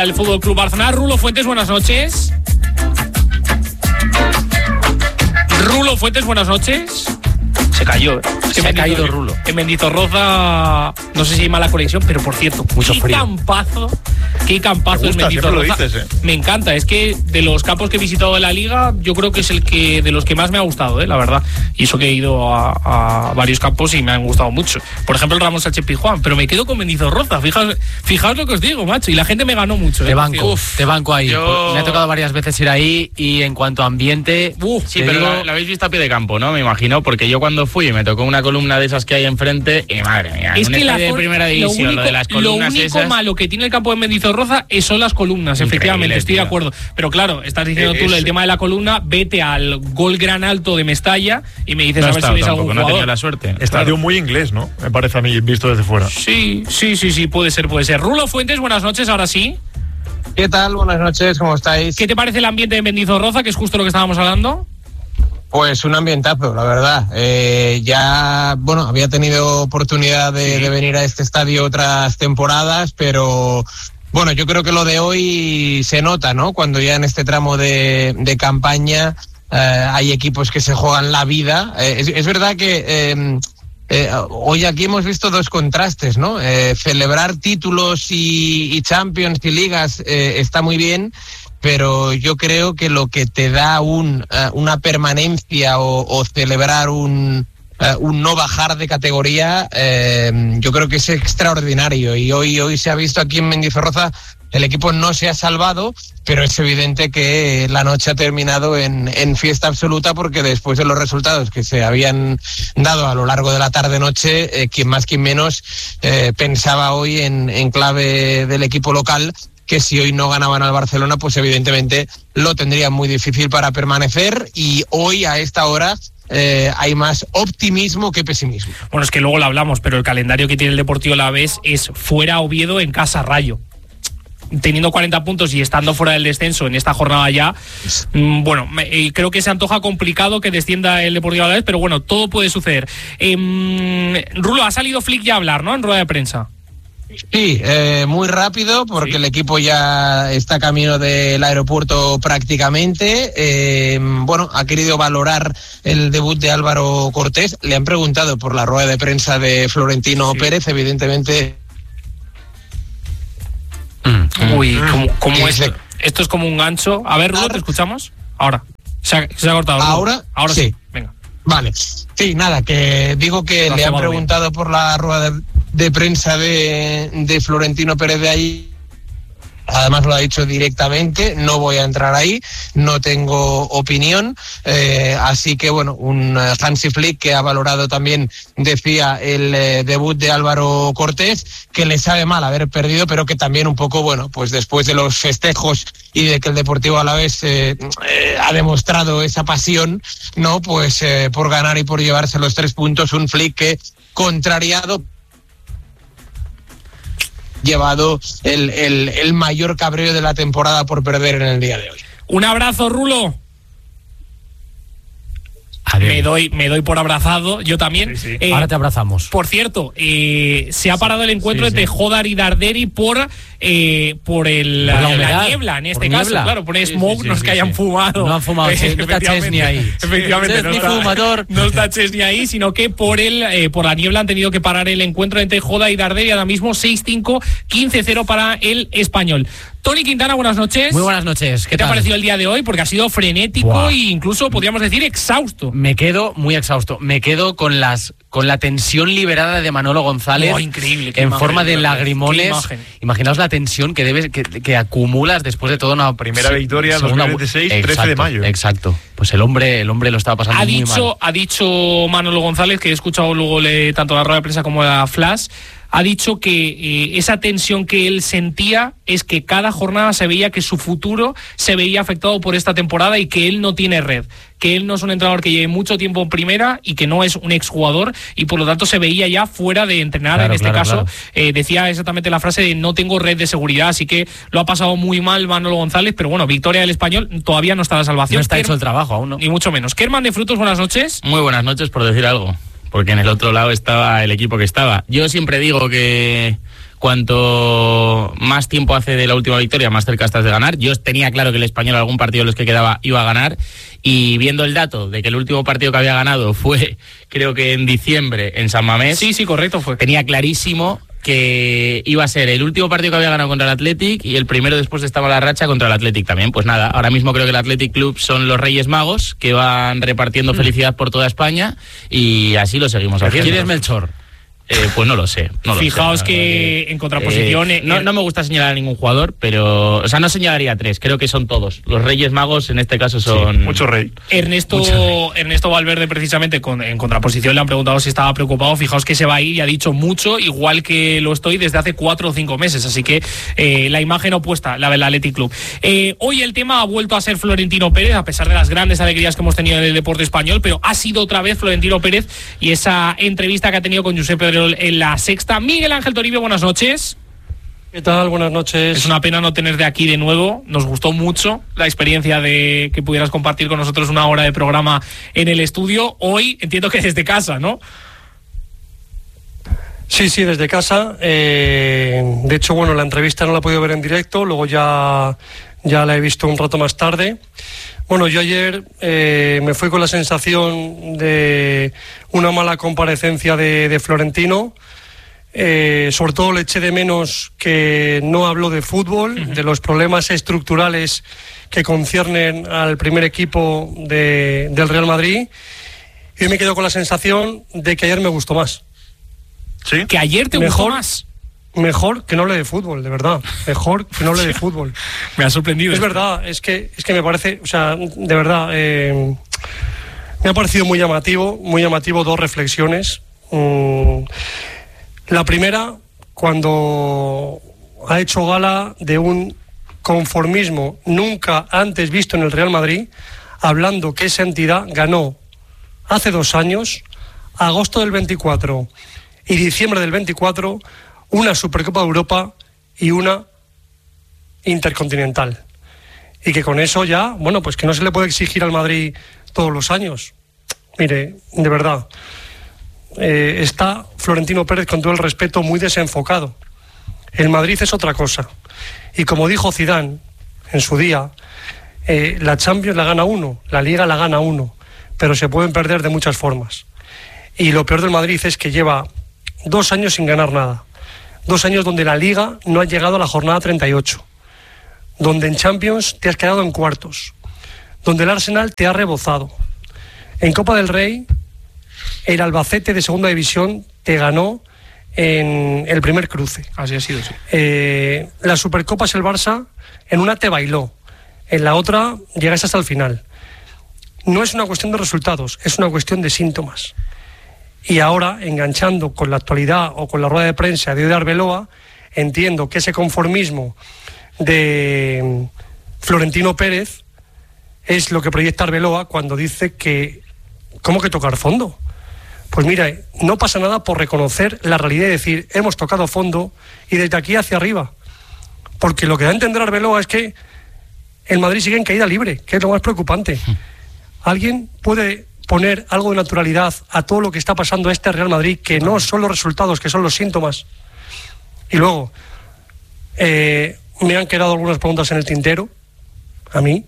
El Fútbol Club Barcelona. Rulo Fuentes, buenas noches. Rulo Fuentes, buenas noches. Se cayó, ¿eh? Se ha caído Rulo. En Mendizorroza, no sé si hay mala conexión, pero por cierto, mucho frío. Qué campazo es Mendizorroza. Me encanta, es que de los campos que he visitado de la Liga, yo creo que es el que de los que más me ha gustado, la verdad. Y eso que he ido a varios campos y me han gustado mucho. Por ejemplo, el Ramón Sánchez Pizjuán, pero me quedo con Mendizorroza. Fijaos lo que os digo, macho. Y la gente me ganó mucho. Te banco ahí. Me ha tocado varias veces ir ahí y en cuanto a ambiente... sí, pero lo habéis visto a pie de campo, ¿no? Me imagino, porque yo cuando fui me tocó una columna de esas que hay enfrente y madre mía, es que la de primera división, lo de las columnas lo único esas... malo que tiene el campo de Mendizorroza son las columnas, increíble, efectivamente, estoy de acuerdo. Pero claro, estás diciendo tú el tema de la columna, vete al Gol Gran Alto de Mestalla y me dices a ver si ves algún jugador. No tenía la suerte. Estadio muy inglés, ¿no? Me parece a mí, visto desde fuera. Sí, puede ser. Rulo Fuentes, buenas noches, ahora sí. ¿Qué tal? Buenas noches, ¿cómo estáis? ¿Qué te parece el ambiente de Mendizorroza, que es justo lo que estábamos hablando? Pues un ambientazo, la verdad. Había tenido oportunidad de venir a este estadio otras temporadas, pero bueno, yo creo que lo de hoy se nota, ¿no? Cuando ya en este tramo de campaña hay equipos que se juegan la vida. Es verdad que hoy aquí hemos visto dos contrastes, ¿no? Celebrar títulos y Champions y ligas está muy bien, pero yo creo que lo que te da una permanencia o celebrar un no bajar de categoría, yo creo que es extraordinario. Y hoy se ha visto aquí en Mendizorroza, el equipo no se ha salvado, pero es evidente que la noche ha terminado en fiesta absoluta, porque después de los resultados que se habían dado a lo largo de la tarde-noche, quien más quien menos pensaba hoy en clave del equipo local, que si hoy no ganaban al Barcelona, pues evidentemente lo tendrían muy difícil para permanecer, y hoy a esta hora hay más optimismo que pesimismo. Bueno, es que luego lo hablamos, pero el calendario que tiene el Deportivo Alavés es fuera Oviedo, en casa Rayo. Teniendo 40 puntos y estando fuera del descenso en esta jornada ya, creo que se antoja complicado que descienda el Deportivo Alavés, pero bueno, todo puede suceder. Rulo, ha salido Flick ya a hablar, ¿no?, en rueda de prensa. Sí, muy rápido, porque el equipo ya está camino del aeropuerto prácticamente. Ha querido valorar el debut de Álvaro Cortés. Le han preguntado por la rueda de prensa de Florentino Pérez, evidentemente. ¿Cómo es? Esto es como un gancho. A ver, Rulo, ¿te escuchamos? Ahora. Se ha cortado. ¿Ahora? Ahora sí. Venga. Vale. Sí, nada, que digo que le han preguntado por la rueda de prensa de Florentino Pérez de ahí. Además lo ha dicho directamente, no voy a entrar ahí, no tengo opinión, así que bueno, un Hansi Flick que ha valorado también, decía, el debut de Álvaro Cortés, que le sabe mal haber perdido, pero que también un poco, pues después de los festejos y de que el Deportivo Alavés ha demostrado esa pasión, ¿no? Pues por ganar y por llevarse los 3 puntos, un Flick que, contrariado, llevado el mayor cabreo de la temporada por perder en el día de hoy. Un abrazo, Rulo. Me doy por abrazado, yo también. Sí. Ahora te abrazamos. Por cierto, se ha parado el encuentro entre Jodar y Darderi por la niebla, en este caso. Niebla. Claro, por smoke, no es que hayan fumado. No han fumado, no está Chesney ahí. Efectivamente, fumador. No está Chesney ahí, sino que por la niebla han tenido que parar el encuentro entre Jodar y Darderi. Ahora mismo 6-5, 15-0 para el Español. Tony Quintana, buenas noches. Muy buenas noches. ¿Qué te ha parecido el día de hoy? Porque ha sido frenético e incluso, podríamos decir, exhausto. Me quedo muy exhausto. Me quedo con la tensión liberada de Manolo González. Increíble. En forma de lagrimones. Imaginaos la tensión que acumulas después de toda una primera victoria, 2026, 13 de mayo. Exacto. Pues el hombre lo estaba pasando muy mal. Ha dicho Manolo González, que he escuchado luego tanto la rueda de prensa como la flash, ha dicho que esa tensión que él sentía es que cada jornada se veía que su futuro se veía afectado por esta temporada y que él no tiene red, que él no es un entrenador que lleve mucho tiempo en primera y que no es un exjugador, y por lo tanto se veía ya fuera de entrenar. En este caso. Decía exactamente la frase de no tengo red de seguridad, así que lo ha pasado muy mal Manolo González, pero bueno, victoria del Español, todavía no está la salvación. No está hecho el trabajo aún, ¿no? Ni mucho menos. Kerman de Frutos, buenas noches. Muy buenas noches, por decir algo, porque en el otro lado estaba el equipo que estaba. Yo siempre digo que cuanto más tiempo hace de la última victoria, más cerca estás de ganar. Yo tenía claro que el Español algún partido de los que quedaba iba a ganar, y viendo el dato de que el último partido que había ganado fue, creo que en diciembre, en San Mamés. Sí, correcto, fue. Tenía clarísimo que iba a ser el último partido que había ganado contra el Athletic y el primero después de esta mala racha contra el Athletic también. Pues nada, ahora mismo creo que el Athletic Club son los Reyes Magos que van repartiendo felicidad por toda España, y así lo seguimos haciendo. ¿Quién es Melchor? Pues no lo sé. Fijaos que en contraposición... No me gusta señalar a ningún jugador, pero... O sea, no señalaría 3, creo que son todos. Los Reyes Magos en este caso son... Mucho rey. Ernesto Valverde, precisamente, en contraposición, le han preguntado si estaba preocupado. Fijaos que se va a ir y ha dicho mucho, igual que lo estoy desde hace 4 o 5 meses. Así que la imagen opuesta, la del Athletic Club. Hoy el tema ha vuelto a ser Florentino Pérez, a pesar de las grandes alegrías que hemos tenido en el deporte español, pero ha sido otra vez Florentino Pérez y esa entrevista que ha tenido con Josep Pedrerol en La Sexta. Miguel Ángel Toribio, buenas noches. ¿Qué tal? Buenas noches. Es una pena no tenerte aquí de nuevo. Nos gustó mucho la experiencia de que pudieras compartir con nosotros una hora de programa en el estudio. Hoy entiendo que desde casa, ¿no? Sí, desde casa. De hecho, bueno, la entrevista no la he podido ver en directo, luego ya la he visto un rato más tarde. Bueno, yo ayer me fui con la sensación de una mala comparecencia de Florentino. Sobre todo le eché de menos que no habló de fútbol, de los problemas estructurales que conciernen al primer equipo del Real Madrid. Y me quedo con la sensación de que ayer me gustó más. ¿Sí? ¿Que ayer te gustó más? Mejor que no hable de fútbol, de verdad. Mejor que no hable de fútbol. Me ha sorprendido. Es verdad, es que me parece, o sea, de verdad, me ha parecido muy llamativo 2 reflexiones. La primera, cuando ha hecho gala de un conformismo nunca antes visto en el Real Madrid, hablando que esa entidad ganó hace 2 años, agosto del 24 y diciembre del 24, una Supercopa de Europa y una Intercontinental. Y que con eso ya, bueno, pues que no se le puede exigir al Madrid todos los años. Mire, de verdad, está Florentino Pérez, con todo el respeto, muy desenfocado. El Madrid es otra cosa. Y como dijo Zidane en su día, la Champions la gana uno, la Liga la gana uno, pero se pueden perder de muchas formas. Y lo peor del Madrid es que lleva 2 años sin ganar nada. 2 años donde la Liga no ha llegado a la jornada 38, donde en Champions te has quedado en cuartos, donde el Arsenal te ha rebozado. En Copa del Rey, el Albacete de segunda división te ganó en el primer cruce. Así ha sido, sí. La Supercopa es el Barça, en una te bailó, en la otra llegas hasta el final. No es una cuestión de resultados, es una cuestión de síntomas. Y ahora, enganchando con la actualidad o con la rueda de prensa de Arbeloa, entiendo que ese conformismo de Florentino Pérez es lo que proyecta Arbeloa cuando dice que ¿cómo que tocar fondo? Pues mira, no pasa nada por reconocer la realidad y decir hemos tocado fondo y desde aquí hacia arriba, porque lo que da a entender Arbeloa es que el Madrid sigue en caída libre, que es lo más preocupante. ¿Alguien puede poner algo de naturalidad a todo lo que está pasando a este Real Madrid, que no son los resultados, que son los síntomas? Y luego, me han quedado algunas preguntas en el tintero, a mí,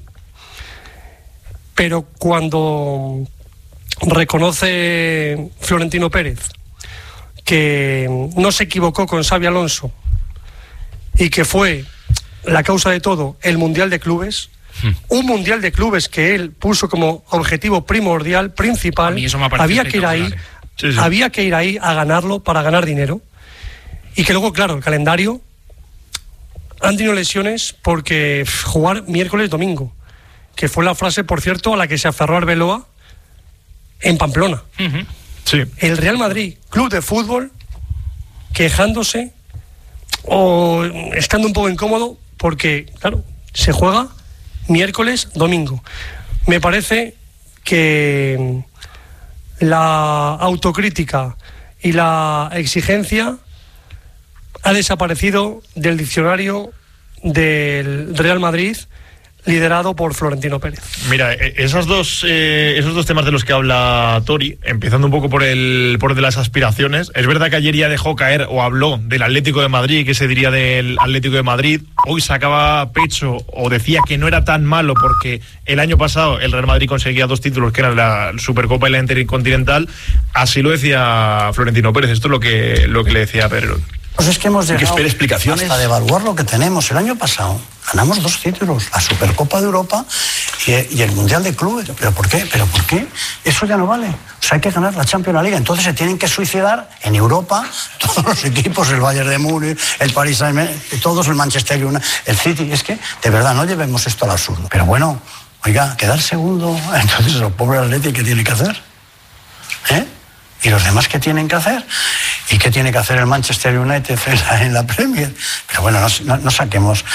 pero cuando reconoce Florentino Pérez que no se equivocó con Xabi Alonso y que fue la causa de todo el Mundial de Clubes, un Mundial de Clubes que él puso como objetivo primordial, principal, había que ir ahí, había que ir ahí a ganarlo para ganar dinero, y que luego, claro, el calendario, han tenido lesiones porque jugar miércoles, domingo, que fue la frase, por cierto, a la que se aferró Arbeloa en Pamplona. Sí. El Real Madrid, club de fútbol, quejándose o estando un poco incómodo porque, claro, se juega miércoles, domingo. Me parece que la autocrítica y la exigencia ha desaparecido del diccionario del Real Madrid. liderado por Florentino Pérez. Mira, esos dos temas de los que habla Tori, empezando un poco por el de las aspiraciones, es verdad que ayer ya dejó caer o habló del Atlético de Madrid, que se diría del Atlético de Madrid, hoy sacaba pecho o decía que no era tan malo porque el año pasado el Real Madrid conseguía 2 títulos que eran la Supercopa y la Intercontinental, así lo decía Florentino Pérez, esto es lo que le decía Pedro. Pues es que hemos llegado que espera explicaciones hasta devaluar lo que tenemos. El año pasado ganamos 2 títulos, la Supercopa de Europa y el Mundial de Clubes. ¿Pero por qué? Eso ya no vale. O sea, hay que ganar la Champions League. Entonces se tienen que suicidar en Europa todos los equipos, el Bayern de Múnich, el Paris Saint-Germain, todos, el Manchester United, el City. Es que, de verdad, no llevemos esto al absurdo. Pero bueno, oiga, quedar segundo, entonces el pobre Atlético, ¿qué tiene que hacer? ¿Y los demás qué tienen que hacer? ¿Y qué tiene que hacer el Manchester United en la Premier? Pero bueno, no saquemos...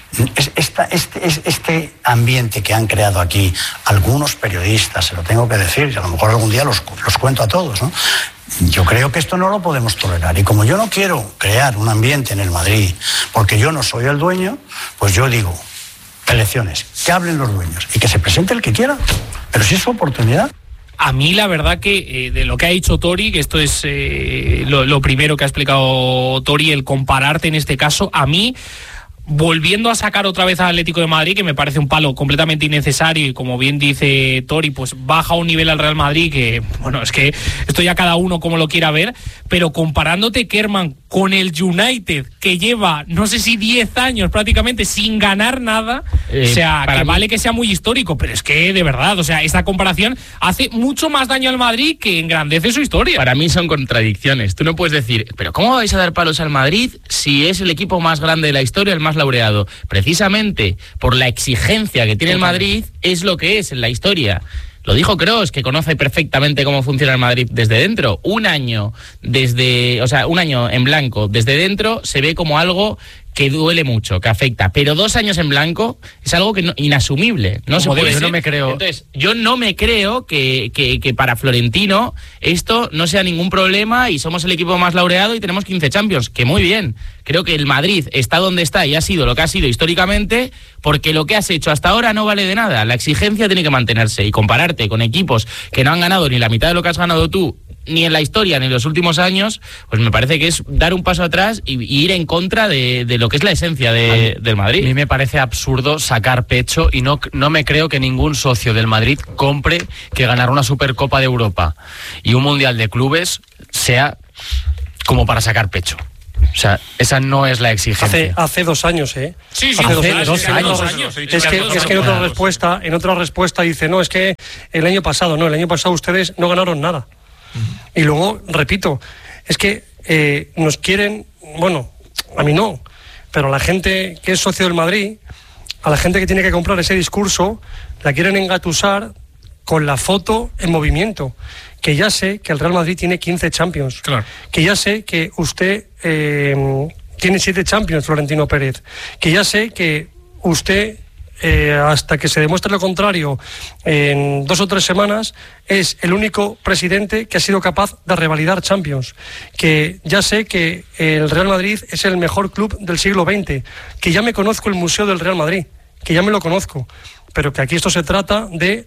Este ambiente que han creado aquí algunos periodistas, se lo tengo que decir, y a lo mejor algún día los cuento a todos, ¿no? Yo creo que esto no lo podemos tolerar. Y como yo no quiero crear un ambiente en el Madrid, porque yo no soy el dueño, pues yo digo, elecciones, que hablen los dueños y que se presente el que quiera. Pero si es su oportunidad. A mí la verdad que de lo que ha dicho Tori, que esto es lo primero que ha explicado Tori, el compararte en este caso, a mí, volviendo a sacar otra vez al Atlético de Madrid, que me parece un palo completamente innecesario y como bien dice Tori, pues baja un nivel al Real Madrid que, bueno, es que esto ya cada uno como lo quiera ver, pero comparándote, Kerman, con el United, que lleva, no sé si 10 años prácticamente sin ganar nada, o sea, que vale que sea muy histórico, pero es que de verdad, o sea, esta comparación hace mucho más daño al Madrid que engrandece su historia. Para mí son contradicciones. Tú no puedes decir, pero ¿cómo vais a dar palos al Madrid si es el equipo más grande de la historia, el más laureado? Precisamente por la exigencia que tiene el Madrid, es lo que es en la historia. Lo dijo Kroos, que conoce perfectamente cómo funciona el Madrid desde dentro. Un año en blanco desde dentro se ve como algo que duele mucho, que afecta, pero 2 años en blanco es algo que inasumible. No se puede. Yo no me creo. Entonces, yo no me creo que para Florentino esto no sea ningún problema y somos el equipo más laureado y tenemos 15 Champions, que muy bien. Creo que el Madrid está donde está y ha sido lo que ha sido históricamente porque lo que has hecho hasta ahora no vale de nada. La exigencia tiene que mantenerse y compararte con equipos que no han ganado ni la mitad de lo que has ganado tú, ni en la historia ni en los últimos años, pues me parece que es dar un paso atrás y ir en contra de lo que es la esencia del Madrid. A mí me parece absurdo sacar pecho y no me creo que ningún socio del Madrid compre que ganar una Supercopa de Europa y un Mundial de Clubes sea como para sacar pecho. O sea, esa no es la exigencia. Hace 2 años, ¿eh? Sí, hace 2 años. Es que en otra respuesta dice, no, es que el año pasado ustedes no ganaron nada. Y luego, repito, es que nos quieren, bueno, a mí no, pero a la gente que es socio del Madrid, a la gente que tiene que comprar ese discurso, la quieren engatusar con la foto en movimiento. Que ya sé que el Real Madrid tiene 15 Champions. Claro. Que ya sé que usted tiene 7 Champions, Florentino Pérez. Que ya sé que usted... hasta que se demuestre lo contrario en 2 o 3 semanas, es el único presidente que ha sido capaz de revalidar Champions, que ya sé que el Real Madrid es el mejor club del siglo XX, que ya me conozco el Museo del Real Madrid, que ya me lo conozco, pero que aquí esto se trata de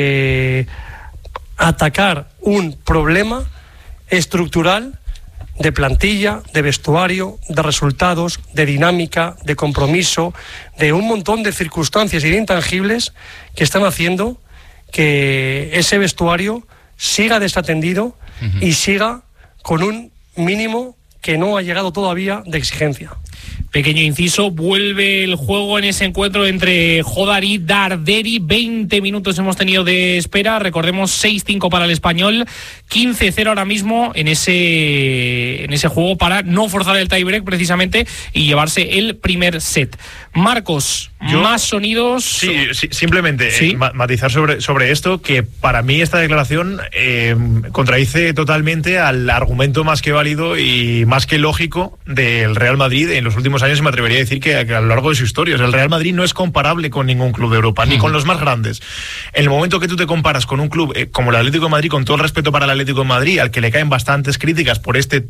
atacar un problema estructural de plantilla, de vestuario, de resultados, de dinámica, de compromiso, de un montón de circunstancias y de intangibles que están haciendo que ese vestuario siga desatendido y siga con un mínimo que no ha llegado todavía de exigencia. Pequeño inciso, vuelve el juego en ese encuentro entre Jodar y Darderi. 20 minutos hemos tenido de espera, recordemos 6-5 para el Español, 15-0 ahora mismo en ese juego para no forzar el tiebreak precisamente y llevarse el primer set. Marcos, más sonidos. Sí, simplemente ¿sí? Matizar sobre esto, que para mí esta declaración contradice totalmente al argumento más que válido y más que lógico del Real Madrid en los últimos años, me atrevería a decir que a lo largo de su historia. O sea, el Real Madrid no es comparable con ningún club de Europa, ni con los más grandes. En el momento que tú te comparas con un club como el Atlético de Madrid, con todo el respeto para el Atlético de Madrid, al que le caen bastantes críticas por este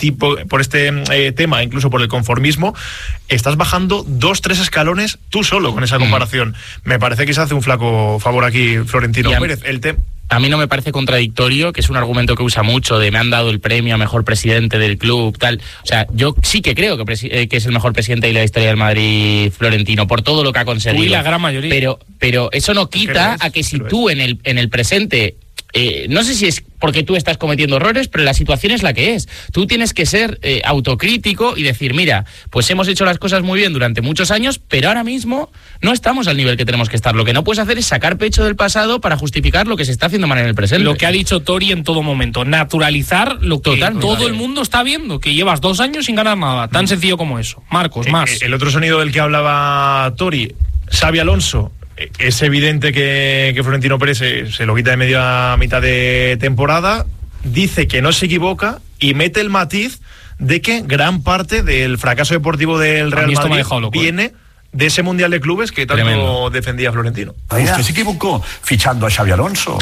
tema, incluso por el conformismo, estás bajando 2-3 escalones tú solo con esa comparación. Me parece que se hace un flaco favor aquí Florentino Pérez. A mí no me parece contradictorio, que es un argumento que usa mucho, de me han dado el premio a mejor presidente del club, tal. O sea, yo sí que creo que es el mejor presidente de la historia del Madrid, Florentino, por todo lo que ha conseguido. Y la gran mayoría. Pero eso no quita a que si tú en el presente... no sé si es porque tú estás cometiendo errores, pero la situación es la que es. Tú tienes que ser autocrítico y decir, mira, pues hemos hecho las cosas muy bien durante muchos años, pero ahora mismo no estamos al nivel que tenemos que estar. Lo que no puedes hacer es sacar pecho del pasado para justificar lo que se está haciendo mal en el presente. Lo que ha dicho Tori en todo momento, naturalizar lo que todo el mundo está viendo, que llevas 2 años sin ganar nada, tan sencillo como eso. Marcos, más. El otro sonido del que hablaba Tori, Xabi Alonso. Es evidente que Florentino Pérez se lo quita de media mitad de temporada, dice que no se equivoca y mete el matiz de que gran parte del fracaso deportivo del Real Madrid viene de ese Mundial de Clubes que tanto defendía Florentino. ¿Usted se equivocó fichando a Xabi Alonso?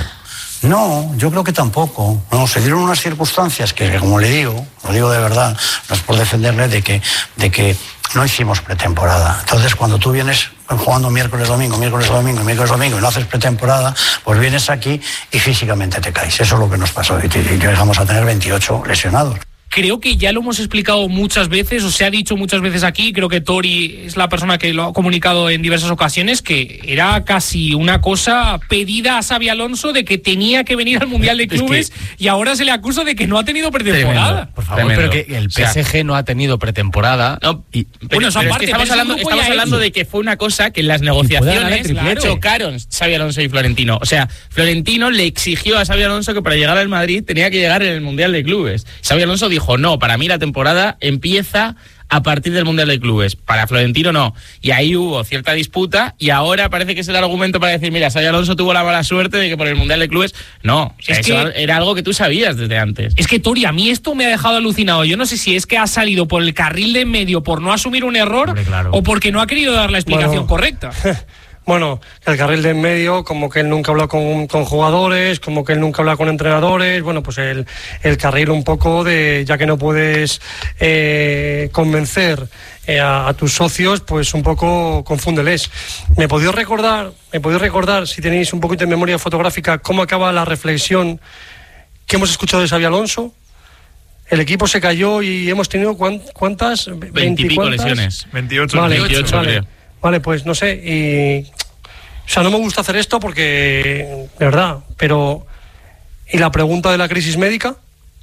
No, yo creo que tampoco. No, se dieron unas circunstancias que, como le digo, lo digo de verdad, no es por defenderle, de que no hicimos pretemporada. Entonces, cuando tú vienes jugando miércoles, domingo y no haces pretemporada, pues vienes aquí y físicamente te caes. Eso es lo que nos pasó y llegamos a tener 28 lesionados. Creo que ya lo hemos explicado muchas veces, o se ha dicho muchas veces aquí, creo que Tori es la persona que lo ha comunicado en diversas ocasiones, que era casi una cosa pedida a Xabi Alonso de que tenía que venir al Mundial de Clubes y ahora se le acusa de que no ha tenido pretemporada. Por favor, pero que el PSG no ha tenido pretemporada. Bueno, esa parte, estamos hablando de que fue una cosa que en las negociaciones chocaron Xabi Alonso y Florentino. O sea, Florentino le exigió a Xabi Alonso que para llegar al Madrid tenía que llegar en el Mundial de Clubes. Xabi Alonso dijo, no, para mí la temporada empieza a partir del Mundial de Clubes. Para Florentino no. Y ahí hubo cierta disputa y ahora parece que es el argumento para decir, mira, Xabi Alonso tuvo la mala suerte de que por el Mundial de Clubes... No, o sea, eso era algo que tú sabías desde antes. Es que, Tori, a mí esto me ha dejado alucinado. Yo no sé si es que ha salido por el carril de en medio por no asumir un error, o porque no ha querido dar la explicación correcta. Bueno, el carril de en medio, como que él nunca habla con jugadores, como que él nunca habla con entrenadores, bueno, pues el carril un poco de, ya que no puedes convencer a tus socios, pues un poco confúndeles. ¿Me podéis recordar, si tenéis un poquito de memoria fotográfica, cómo acaba la reflexión que hemos escuchado de Xabi Alonso? El equipo se cayó y hemos tenido ¿cuántas? 20 y pico lesiones. 28, vale, 28 vale. creo. Vale, pues no sé, o sea, no me gusta hacer esto porque, de verdad, pero ¿y la pregunta de la crisis médica?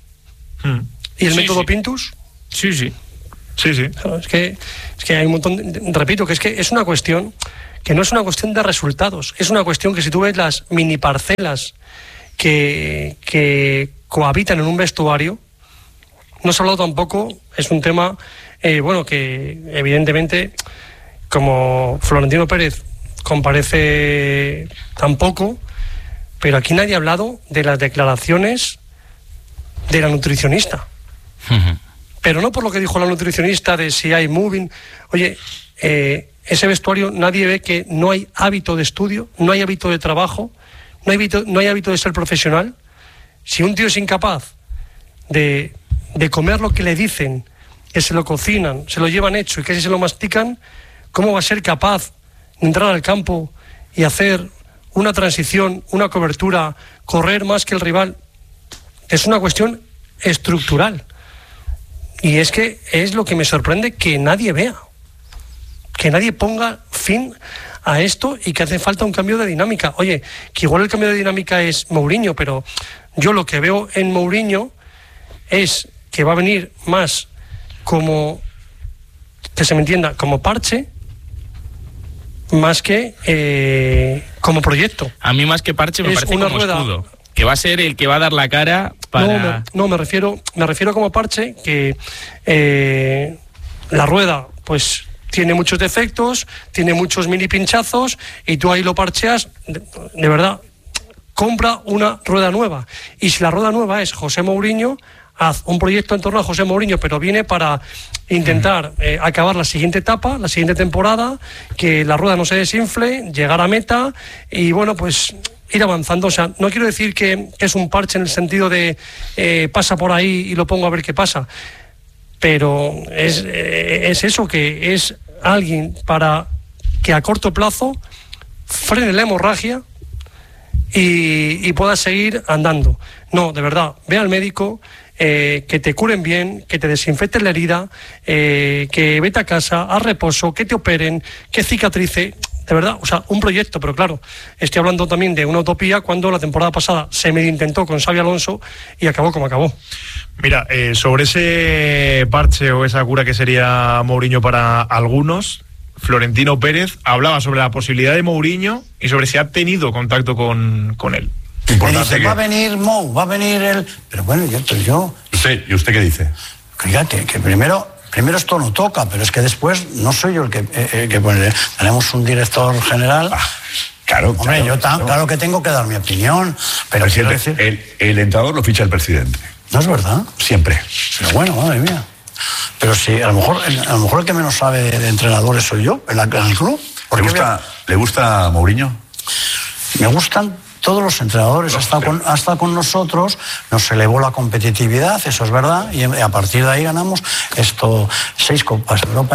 ¿Y el método Pintus? Sí. Claro, es que hay un montón, repito, que es una cuestión que no es una cuestión de resultados, es una cuestión que si tú ves las mini parcelas que cohabitan en un vestuario, no se ha hablado tampoco, es un tema, que evidentemente, como Florentino Pérez comparece tampoco, pero aquí nadie ha hablado de las declaraciones de la nutricionista. Pero no por lo que dijo la nutricionista de si hay moving. Oye, ese vestuario nadie ve que no hay hábito de estudio, no hay hábito de trabajo, no hay hábito de ser profesional. Si un tío es incapaz de comer lo que le dicen, que se lo cocinan, se lo llevan hecho y que se lo mastican, ¿cómo va a ser capaz de entrar al campo y hacer una transición, una cobertura, correr más que el rival? Es una cuestión estructural. Y es que es lo que me sorprende que nadie vea, que nadie ponga fin a esto y que hace falta un cambio de dinámica. Oye, que igual el cambio de dinámica es Mourinho, pero yo lo que veo en Mourinho es que va a venir más como, que se me entienda, como parche, más que como proyecto. A mí más que parche me parece como escudo, que va a ser el que va a dar la cara para... No, me refiero como parche, que la rueda pues tiene muchos defectos, tiene muchos mini pinchazos y tú ahí lo parcheas, de verdad, compra una rueda nueva. Y si la rueda nueva es José Mourinho, haz un proyecto en torno a José Mourinho, pero viene para intentar acabar la siguiente etapa, la siguiente temporada, que la rueda no se desinfle, llegar a meta y bueno, pues ir avanzando. O sea, no quiero decir que es un parche en el sentido de pasa por ahí y lo pongo a ver qué pasa, pero es eso, que es alguien para que a corto plazo frene la hemorragia y pueda seguir andando. No, de verdad, ve al médico, que te curen bien, que te desinfecten la herida, que vete a casa, a reposo, que te operen, que cicatrice. De verdad, o sea, un proyecto, pero claro, estoy hablando también de una utopía cuando la temporada pasada se medio intentó con Xabi Alonso y acabó como acabó. Mira, sobre ese parche o esa cura que sería Mourinho para algunos, Florentino Pérez hablaba sobre la posibilidad de Mourinho y sobre si ha tenido contacto con él. Me dice, va a venir Mou, va a venir él. Pero bueno, yo... ¿Y usted qué dice? Fíjate, que primero esto no toca, pero es que después no soy yo el que pone. Tenemos un director general. Claro, hombre, claro que tengo que dar mi opinión, pero quiero decir... El entrenador lo ficha el presidente. ¿No es verdad? Siempre. Pero bueno, madre mía. Pero sí, a lo mejor el que menos sabe de entrenadores soy yo, en el club. ¿Le gusta Mourinho? Me gustan todos los entrenadores, hasta con nosotros, nos elevó la competitividad, eso es verdad, y a partir de ahí ganamos 6 Copas de Europa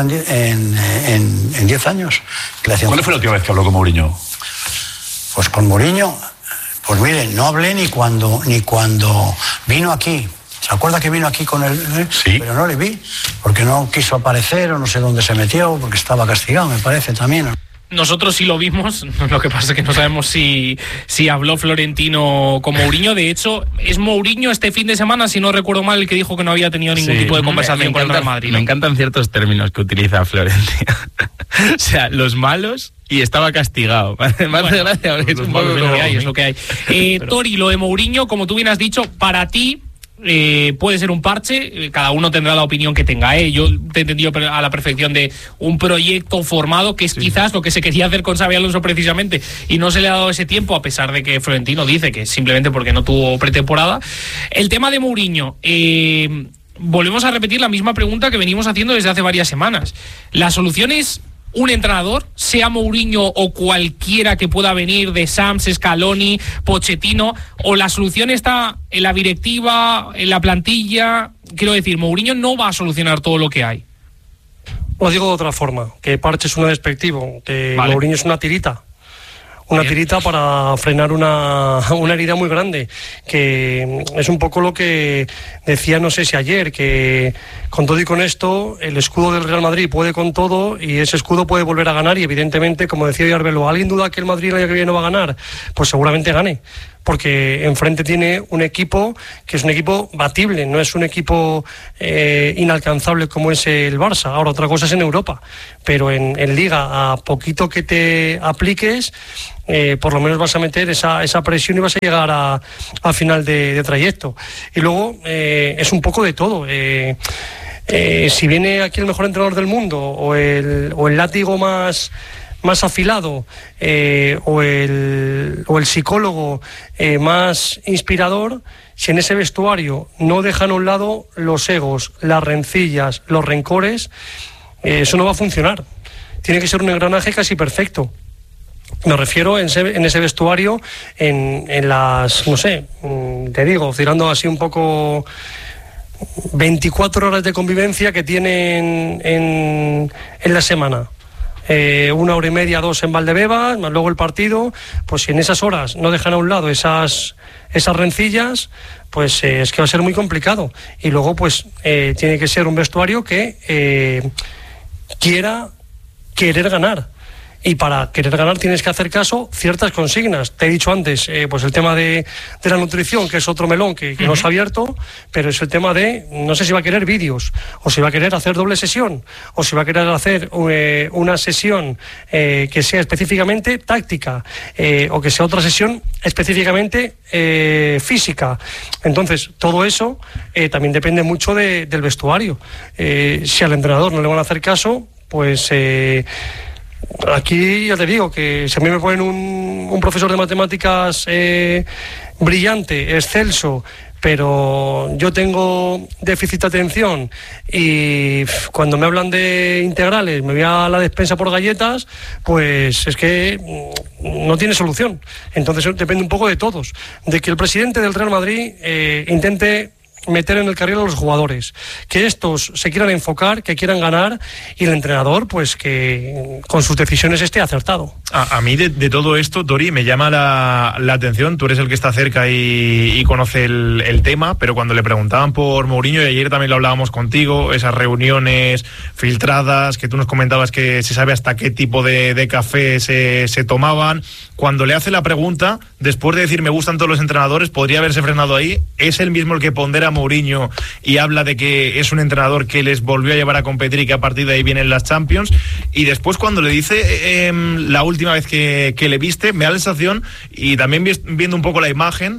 en 10 años. ¿Cuándo fue la última vez que habló con Mourinho? Pues con Mourinho, pues miren, no hablé ni cuando vino aquí. ¿Se acuerda que vino aquí con él? Sí. Pero no le vi, porque no quiso aparecer o no sé dónde se metió, porque estaba castigado, me parece también. Nosotros sí lo vimos, lo que pasa es que no sabemos si habló Florentino con Mourinho. De hecho, es Mourinho este fin de semana, si no recuerdo mal, el que dijo que no había tenido ningún tipo de conversación con el Real Madrid, ¿no? Me encantan ciertos términos que utiliza Florentino. O sea, los malos y estaba castigado. Más de gracia, es un poco lo que hay, es lo que hay. Tori, lo de Mourinho, como tú bien has dicho, para ti puede ser un parche, cada uno tendrá la opinión que tenga. Yo te he entendido a la perfección de un proyecto formado, que es quizás lo que se quería hacer con Xabi Alonso precisamente, y no se le ha dado ese tiempo, a pesar de que Florentino dice que simplemente porque no tuvo pretemporada. El tema de Mourinho, volvemos a repetir la misma pregunta que venimos haciendo desde hace varias semanas. ¿La solución es un entrenador, sea Mourinho o cualquiera que pueda venir de Sams, Scaloni, Pochettino, o la solución está en la directiva, en la plantilla? Quiero decir, Mourinho no va a solucionar todo lo que hay. Lo digo de otra forma, que parche es un despectivo, que vale. Mourinho es una tirita. Una tirita para frenar una herida muy grande, que es un poco lo que decía, no sé si ayer, que con todo y con esto, el escudo del Real Madrid puede con todo y ese escudo puede volver a ganar, y evidentemente, como decía Arbelo, ¿alguien duda que el Madrid el año que viene no va a ganar? Pues seguramente gane, porque enfrente tiene un equipo que es un equipo batible, no es un equipo inalcanzable como es el Barça. Ahora, otra cosa es en Europa, pero en Liga, a poquito que te apliques, por lo menos vas a meter esa presión y vas a llegar a final de trayecto. Y luego es un poco de todo. Si viene aquí el mejor entrenador del mundo o el látigo más afilado, o el psicólogo más inspirador, si en ese vestuario no dejan a un lado los egos, las rencillas, los rencores, eso no va a funcionar. Tiene que ser un engranaje casi perfecto. Me refiero en ese vestuario, en las, no sé, te digo, tirando así un poco 24 horas de convivencia que tienen en la semana. 1 hora y media, 2 en Valdebebas, más luego el partido. Pues si en esas horas no dejan a un lado esas rencillas, pues es que va a ser muy complicado. Y luego pues tiene que ser un vestuario que quiera querer ganar. Y para querer ganar tienes que hacer caso ciertas consignas. Te he dicho antes, pues el tema de la nutrición, que es otro melón que no se ha abierto, pero es el tema de, no sé si va a querer vídeos, o si va a querer hacer doble sesión, o si va a querer hacer una sesión que sea específicamente táctica, o que sea otra sesión específicamente física. Entonces, todo eso también depende mucho del vestuario. Si al entrenador no le van a hacer caso, pues aquí ya te digo que si a mí me ponen un profesor de matemáticas brillante, excelso, pero yo tengo déficit de atención y cuando me hablan de integrales me voy a la despensa por galletas, pues es que no tiene solución. Entonces depende un poco de todos, de que el presidente del Real Madrid intente meter en el carril a los jugadores, que estos se quieran enfocar, que quieran ganar, y el entrenador pues que con sus decisiones esté acertado. A mí de todo esto, Tori, me llama la atención. Tú eres el que está cerca y conoce el tema, pero cuando le preguntaban por Mourinho, y ayer también lo hablábamos contigo, esas reuniones filtradas que tú nos comentabas que se sabe hasta qué tipo de café se tomaban, cuando le hace la pregunta, después de decir me gustan todos los entrenadores, podría haberse frenado ahí. Es el mismo el que pondera a Mourinho y habla de que es un entrenador que les volvió a llevar a competir y que a partir de ahí vienen las Champions. Y después cuando le dice la última vez que le viste, me da la sensación, y también viendo un poco la imagen,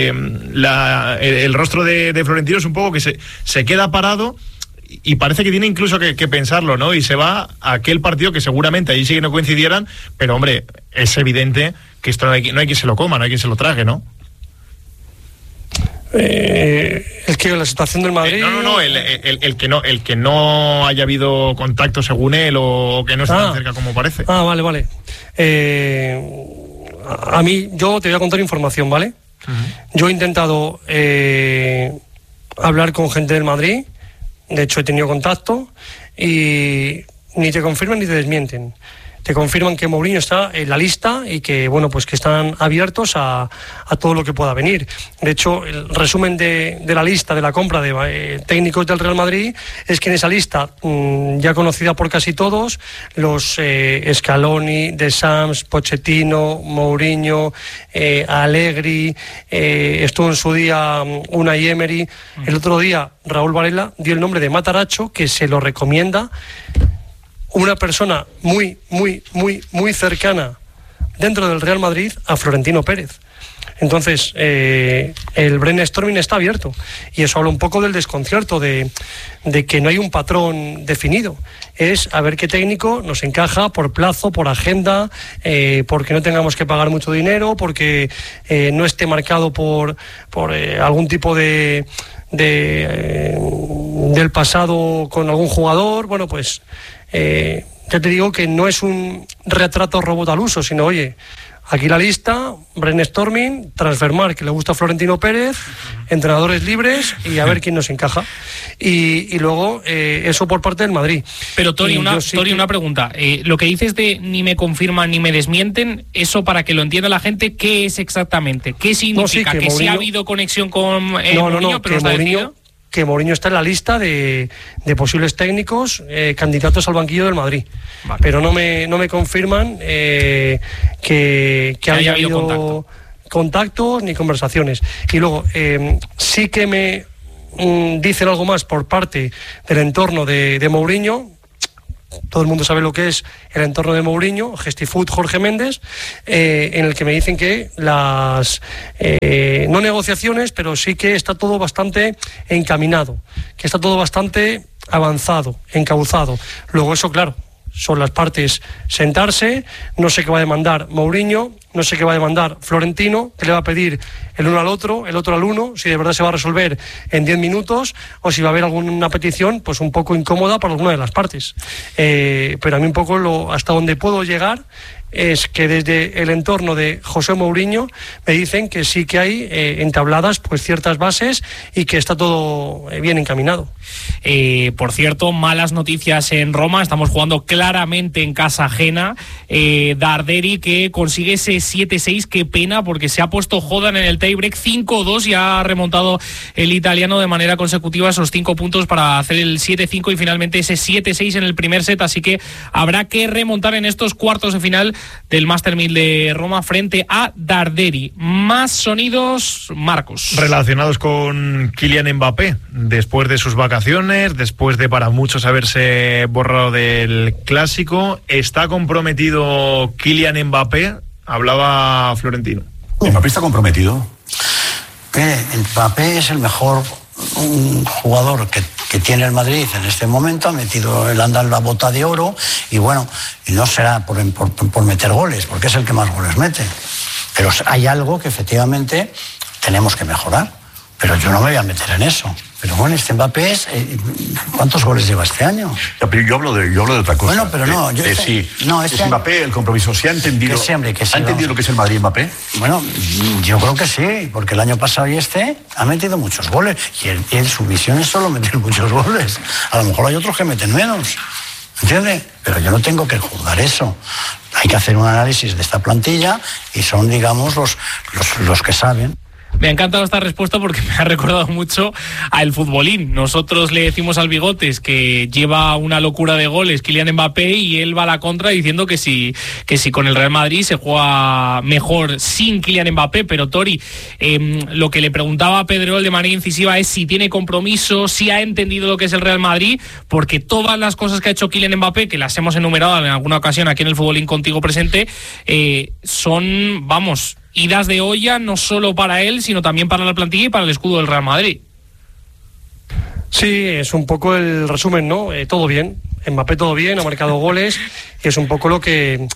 el rostro de Florentino es un poco que se queda parado y parece que tiene incluso que pensarlo, ¿no? Y se va a aquel partido que seguramente allí sí que no coincidieran, pero hombre, es evidente que esto no hay quien se lo coma, no hay quien se lo trague, ¿no? Es que la situación del Madrid... el que no haya habido contacto según él, o que no esté tan cerca como parece. Vale. A mí, yo te voy a contar información, ¿vale? Uh-huh. Yo he intentado hablar con gente del Madrid, de hecho he tenido contacto, y ni te confirman ni te desmienten. Te confirman que Mourinho está en la lista y que, bueno, pues que están abiertos a todo lo que pueda venir. De hecho, el resumen de la lista de la compra de técnicos del Real Madrid es que en esa lista, ya conocida por casi todos, los Scaloni, De Sams, Pochettino, Mourinho, Allegri, estuvo en su día Unai Emery. El otro día Raúl Varela dio el nombre de Matarazzo, que se lo recomienda una persona muy cercana dentro del Real Madrid a Florentino Pérez. Entonces, el brainstorming está abierto, y eso habla un poco del desconcierto de que no hay un patrón definido. Es a ver qué técnico nos encaja por plazo, por agenda, porque no tengamos que pagar mucho dinero, porque no esté marcado por algún tipo del pasado con algún jugador. Bueno, pues ya te digo que no es un retrato robot al uso, sino, oye, aquí la lista, brainstorming, Transfermarkt, que le gusta a Florentino Pérez, entrenadores libres, y a ver quién nos encaja. Y luego eso por parte del Madrid. Pero Tori, una pregunta. Lo que dices de ni me confirman ni me desmienten, eso para que lo entienda la gente, ¿qué es exactamente? ¿Qué significa? ¿Que Mourinho, sí ha habido conexión con Mourinho, pero no está decidido? Que Mourinho está en la lista de posibles técnicos candidatos al banquillo del Madrid. Vale. Pero no me confirman que haya habido contactos ni conversaciones. Y luego, sí que me dicen algo más por parte del entorno de Mourinho. Todo el mundo sabe lo que es el entorno de Mourinho, Gestifood, Jorge Méndez, en el que me dicen que las no negociaciones, pero sí que está todo bastante encaminado, que está todo bastante avanzado, encauzado. Luego eso, claro, son las partes sentarse, no sé qué va a demandar Mourinho, no sé qué va a demandar Florentino, qué le va a pedir el uno al otro, el otro al uno, si de verdad se va a resolver en 10 minutos o si va a haber alguna petición pues un poco incómoda para alguna de las partes. Pero a mí un poco hasta donde puedo llegar es que desde el entorno de José Mourinho me dicen que sí que hay entabladas pues ciertas bases y que está todo bien encaminado. Por cierto, malas noticias en Roma, estamos jugando claramente en casa ajena. Darderi, que consigue ese 7-6, qué pena, porque se ha puesto Jodan en el tiebreak 5-2 y ha remontado el italiano de manera consecutiva esos 5 puntos para hacer el 7-5 y finalmente ese 7-6 en el primer set, así que habrá que remontar en estos cuartos de final del Master 1000 de Roma frente a Darderi. Más sonidos, Marcos. Relacionados con Kylian Mbappé, después de sus vacaciones, después de para muchos haberse borrado del Clásico, ¿está comprometido Kylian Mbappé? Hablaba Florentino. ¿Mbappé está comprometido? Mbappé es el mejor jugador que que tiene el Madrid en este momento, ha metido el anda en la bota de oro, y bueno, y no será por meter goles, porque es el que más goles mete. Pero hay algo que efectivamente tenemos que mejorar. Pero yo no me voy a meter en eso. Pero bueno, este Mbappé es... ¿cuántos goles lleva este año? Ya, pero yo hablo de otra cosa. Bueno, pero no... es Mbappé, el compromiso. ¿Se ha entendido? Que sí, hombre, que sí, ¿Ha entendido lo que es el Madrid, Mbappé? Bueno, yo creo que sí, porque el año pasado ha metido muchos goles. Y su misión es solo meter muchos goles. A lo mejor hay otros que meten menos. ¿Entiendes? Pero yo no tengo que juzgar eso. Hay que hacer un análisis de esta plantilla y son, digamos, los que saben. Me ha encantado esta respuesta porque me ha recordado mucho al futbolín. Nosotros le decimos al Bigotes que lleva una locura de goles Kylian Mbappé y él va a la contra diciendo que si con el Real Madrid se juega mejor sin Kylian Mbappé. Pero Tori, lo que le preguntaba a Pedrerol de manera incisiva es si tiene compromiso, si ha entendido lo que es el Real Madrid, porque todas las cosas que ha hecho Kylian Mbappé, que las hemos enumerado en alguna ocasión aquí en el Futbolín contigo presente, son, vamos, idas de olla no solo para él, sino también para la plantilla y para el escudo del Real Madrid. Sí, es un poco el resumen, ¿no? Todo bien, Mbappé todo bien, ha marcado goles, y es un poco lo que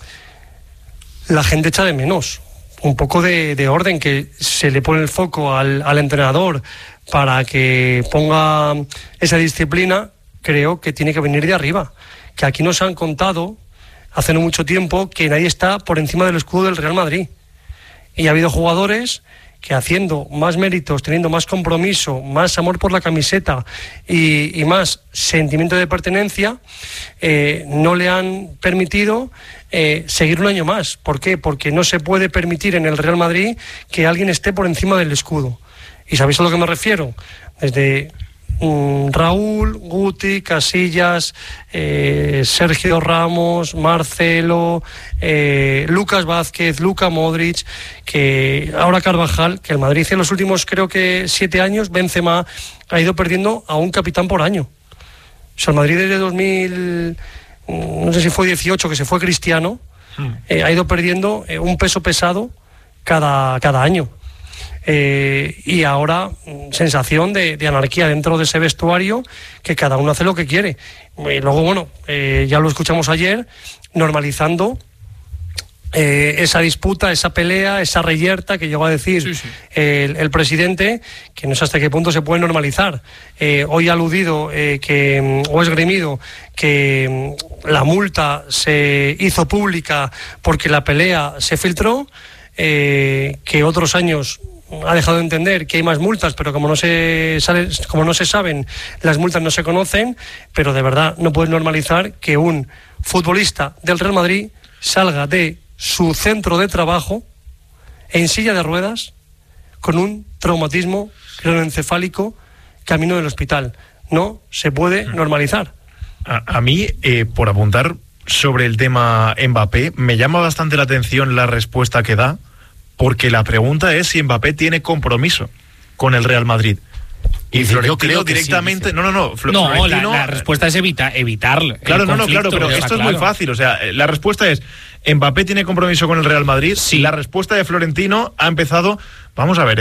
la gente echa de menos. Un poco de orden, que se le pone el foco al entrenador para que ponga esa disciplina. Creo que tiene que venir de arriba. Que aquí nos han contado hace no mucho tiempo que nadie está por encima del escudo del Real Madrid. Y ha habido jugadores que haciendo más méritos, teniendo más compromiso, más amor por la camiseta y más sentimiento de pertenencia, no le han permitido seguir un año más. ¿Por qué? Porque no se puede permitir en el Real Madrid que alguien esté por encima del escudo. ¿Y sabéis a lo que me refiero? Desde Raúl, Guti, Casillas, Sergio Ramos, Marcelo, Lucas Vázquez, Luka Modric, que ahora Carvajal, que el Madrid en los últimos creo que 7 años, Benzema ha ido perdiendo a un capitán por año. O sea, el Madrid desde 2000, no sé si fue 18 que se fue Cristiano, ha ido perdiendo un peso pesado cada año. Y ahora sensación de anarquía dentro de ese vestuario, que cada uno hace lo que quiere. Y luego, bueno, ya lo escuchamos ayer, normalizando esa disputa, esa pelea, esa reyerta que llegó a decir el presidente, que no sé hasta qué punto se puede normalizar. Hoy ha aludido o esgrimido que la multa se hizo pública porque la pelea se filtró, que otros años ha dejado de entender que hay más multas, pero como no se saben, las multas no se conocen. Pero de verdad no puedes normalizar que un futbolista del Real Madrid salga de su centro de trabajo en silla de ruedas con un traumatismo craneoencefálico camino del hospital. No se puede normalizar. A mí, por apuntar sobre el tema Mbappé, me llama bastante la atención la respuesta que da, porque la pregunta es si Mbappé tiene compromiso con el Real Madrid. Y Florentino directamente... Sí, la respuesta es evitarlo. Claro, claro, pero esto es muy fácil. O sea, la respuesta es: ¿Mbappé tiene compromiso con el Real Madrid? Sí. La respuesta de Florentino ha empezado... Vamos a ver,